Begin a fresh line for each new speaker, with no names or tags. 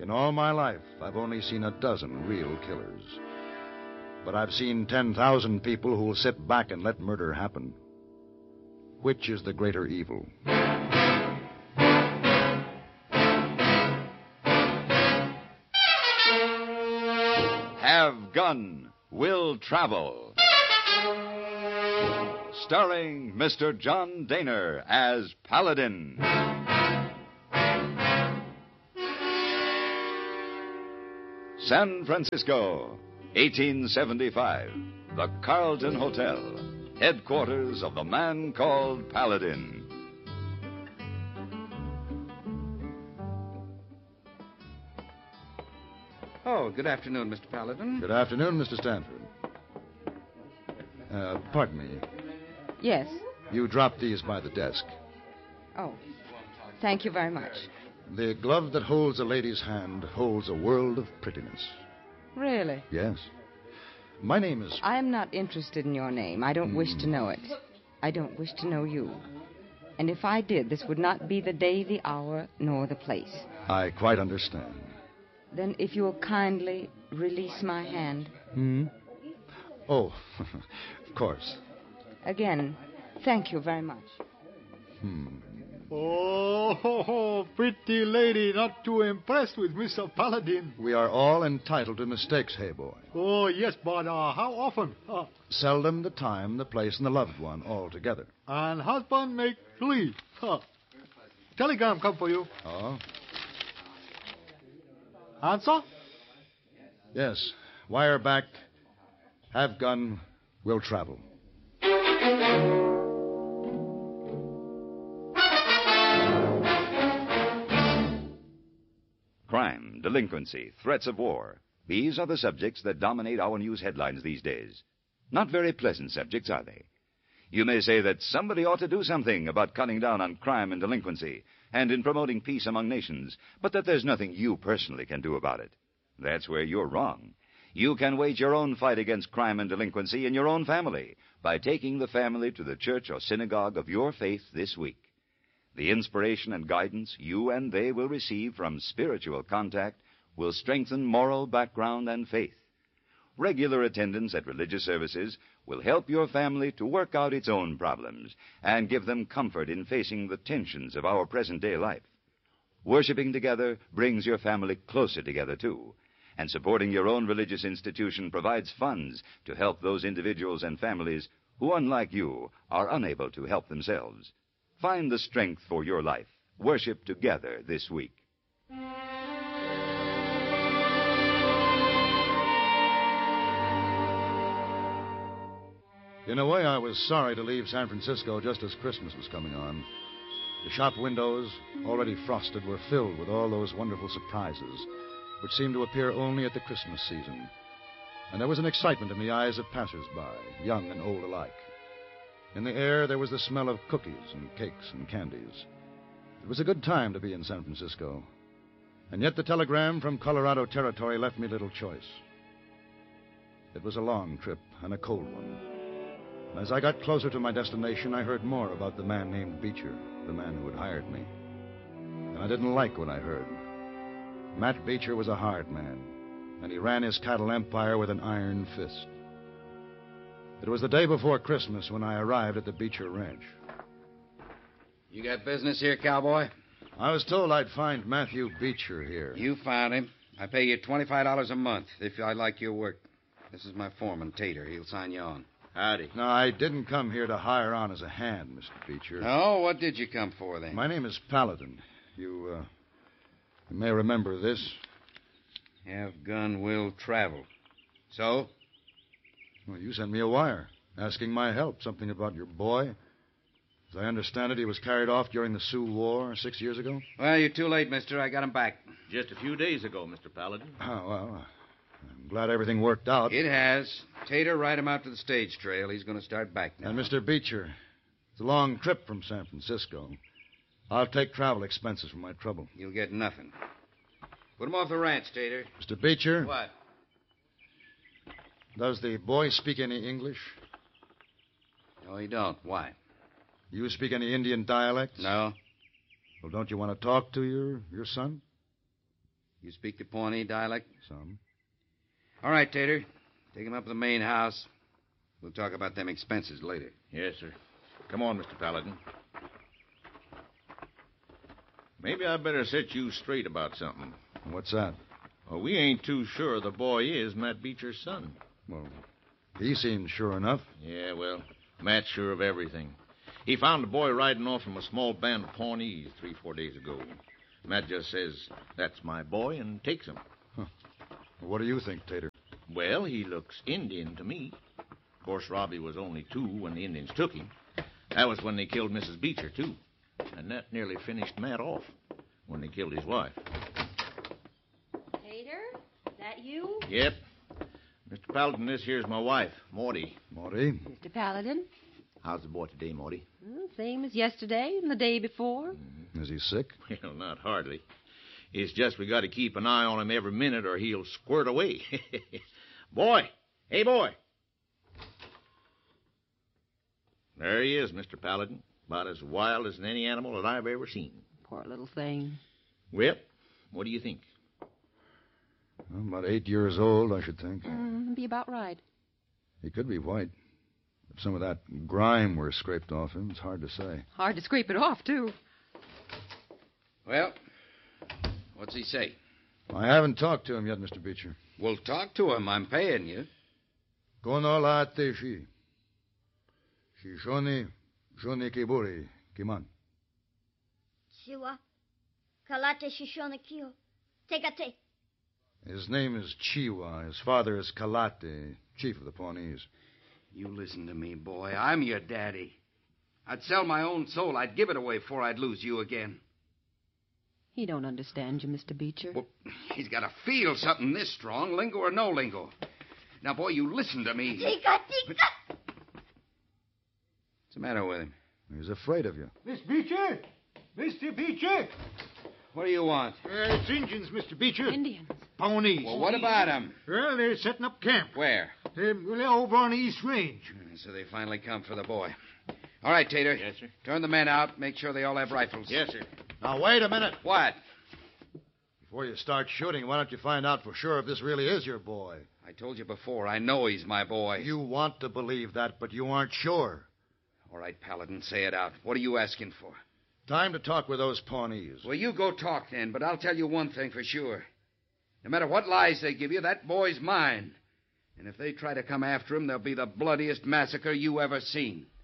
In all my life, I've only seen a dozen real killers. But I've seen 10,000 people who'll sit back and let murder happen. Which is the greater evil?
Have Gun Will Travel. Starring Mr. John Daner as Paladin. San Francisco, 1875. The Carlton Hotel, headquarters of the man called Paladin.
Oh, good afternoon, Mr. Paladin.
Good afternoon, Mr. Stanford. Pardon me.
Yes.
You dropped these by the desk.
Oh, thank you very much.
The glove that holds a lady's hand holds a world of prettiness.
Really?
Yes. My name is...
I am not interested in your name. I don't wish to know it. I don't wish to know you. And if I did, this would not be the day, the hour, nor the place.
I quite understand.
Then if you will kindly release my hand.
Oh, of course.
Again, thank you very much.
Oh, pretty lady, not too impressed with Mr. Paladin.
We are all entitled to mistakes, hey boy.
Oh, yes, but how often?
Seldom, the time, the place, and the loved one all together.
And husband make three. Telegram come for you.
Oh?
Answer?
Yes. Wire back. Have gun. Will travel.
Crime, delinquency, threats of war. These are the subjects that dominate our news headlines these days. Not very pleasant subjects, are they? You may say that somebody ought to do something about cutting down on crime and delinquency and in promoting peace among nations, but that there's nothing you personally can do about it. That's where you're wrong. You can wage your own fight against crime and delinquency in your own family by taking the family to the church or synagogue of your faith this week. The inspiration and guidance you and they will receive from spiritual contact will strengthen moral background and faith. Regular attendance at religious services will help your family to work out its own problems and give them comfort in facing the tensions of our present-day life. Worshipping together brings your family closer together, too. And supporting your own religious institution provides funds to help those individuals and families who, unlike you, are unable to help themselves. Find the strength for your life. Worship together this week.
In a way, I was sorry to leave San Francisco just as Christmas was coming on. The shop windows, already frosted, were filled with all those wonderful surprises, which seemed to appear only at the Christmas season. And there was an excitement in the eyes of passers-by, young and old alike. In the air, there was the smell of cookies and cakes and candies. It was a good time to be in San Francisco. And yet the telegram from Colorado Territory left me little choice. It was a long trip and a cold one. And as I got closer to my destination, I heard more about the man named Beecher, the man who had hired me. And I didn't like what I heard. Matt Beecher was a hard man, and he ran his cattle empire with an iron fist. It was the day before Christmas when I arrived at the Beecher Ranch.
You got business here, cowboy?
I was told I'd find Matthew Beecher here.
You found him. I pay you $25 a month if I like your work. This is my foreman, Tater. He'll sign you on. Howdy.
No, I didn't come here to hire on as a hand, Mr. Beecher.
Oh, what did you come for, then?
My name is Paladin. You may remember this.
Have gun will travel. So?
Well, you sent me a wire asking my help, something about your boy. As I understand it, he was carried off during the Sioux War 6 years ago.
Well, you're too late, mister. I got him back.
Just a few days ago, Mr. Paladin.
Oh, well, I'm glad everything worked out.
It has. Tater, ride him out to the stage trail. He's going to start back now.
And Mr. Beecher, it's a long trip from San Francisco. I'll take travel expenses for my trouble.
You'll get nothing. Put him off the ranch, Tater.
Mr. Beecher?
What?
Does the boy speak any English?
No, he don't. Why?
You speak any Indian dialects?
No.
Well, don't you want to talk to your son?
You speak the Pawnee dialect?
Some.
All right, Tater. Take him up to the main house. We'll talk about them expenses later.
Yes, sir. Come on, Mr. Paladin. Maybe I better set you straight about something.
What's that?
Well, we ain't too sure the boy is Matt Beecher's son.
Well, he seems sure enough.
Yeah, well, Matt's sure of everything. He found the boy riding off from a small band of Pawnees 3-4 days ago. Matt just says, "That's my boy," and takes him.
What do you think, Tater?
Well, he looks Indian to me. Of course, Robbie was only 2 when the Indians took him. That was when they killed Mrs. Beecher, too. And that nearly finished Matt off when they killed his wife.
Tater, is that you?
Yep. Mr. Paladin, this here's my wife, Maudie.
Maudie?
Mr. Paladin?
How's the boy today, Maudie?
Same as yesterday and the day before.
Is he sick?
Well, not hardly. It's just we got to keep an eye on him every minute or he'll squirt away. Boy! Hey, boy! There he is, Mr. Paladin. About as wild as any animal that I've ever seen.
Poor little thing.
Well, what do you think?
Well, about 8 years old, I should think.
Be about right.
He could be white. If some of that grime were scraped off him, it's hard to say.
Hard to scrape it off, too.
Well, what's he say?
I haven't talked to him yet, Mr. Beecher.
Well, talk to him. I'm paying you.
Konolate shi. Shishoni, Shoni Kiburi, Kiman.
Siwa, Kalate Shishona Kyo, Tegate.
His name is Chiwa. His father is Kalate, chief of the Pawnees.
You listen to me, boy. I'm your daddy. I'd sell my own soul. I'd give it away before I'd lose you again.
He don't understand you, Mr. Beecher.
Well, he's got to feel something this strong, lingo or no lingo. Now, boy, you listen to me.
Tika.
What's the matter with him?
He's afraid of you.
Miss Beecher! Mr. Beecher!
What do you want?
It's Indians, Mr. Beecher.
Indians.
Pawnees.
Well, what about him?
Well, they're setting up camp.
Where?
They're over on the East Range.
So they finally come for the boy. All right, Tater.
Yes, sir.
Turn the men out. Make sure they all have rifles.
Yes, sir.
Now, wait a minute.
What?
Before you start shooting, why don't you find out for sure if this really is your boy?
I told you before, I know he's my boy.
You want to believe that, but you aren't sure.
All right, Paladin, say it out. What are you asking for?
Time to talk with those Pawnees.
Well, you go talk then, but I'll tell you one thing for sure. No matter what lies they give you, that boy's mine. And if they try to come after him, there'll be the bloodiest massacre you ever seen.